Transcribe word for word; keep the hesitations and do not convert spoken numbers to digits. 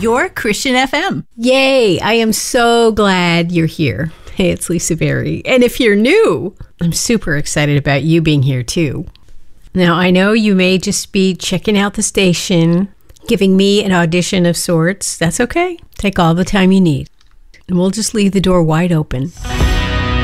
your Christian F M. Yay! I am so glad you're here. Hey, it's Lisa Berry. And if you're new, I'm super excited about you being here too. Now, I know you may just be checking out the station, giving me an audition of sorts. That's okay. Take all the time you need. And we'll just leave the door wide open.